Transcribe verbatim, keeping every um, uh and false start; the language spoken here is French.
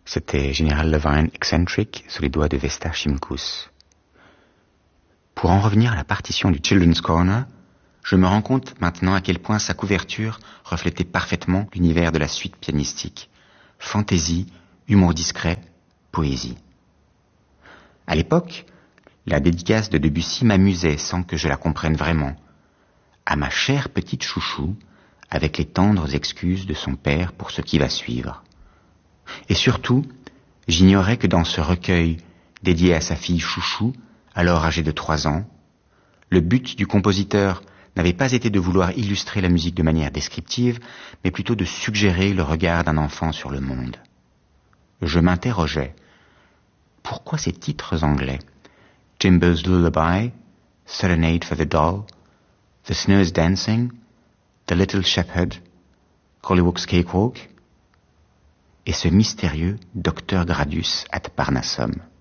C'était Général Levine Eccentric sous les doigts de Vesta Shimkus. Pour en revenir à la partition du Children's Corner, je me rends compte maintenant à quel point sa couverture reflétait parfaitement l'univers de la suite pianistique. Fantaisie, humour discret, poésie. À l'époque, la dédicace de Debussy m'amusait sans que je la comprenne vraiment. À ma chère petite chouchou, avec les tendres excuses de son père pour ce qui va suivre. Et surtout, j'ignorais que dans ce recueil dédié à sa fille chouchou, alors âgée de trois ans, le but du compositeur n'avait pas été de vouloir illustrer la musique de manière descriptive, mais plutôt de suggérer le regard d'un enfant sur le monde. Je m'interrogeais. Pourquoi ces titres anglais? Jimbo's Lullaby, Serenade for the Doll, The Snow is Dancing, The Little Shepherd, Collywug's Cakewalk, et ce mystérieux Docteur Gradus at Parnassum.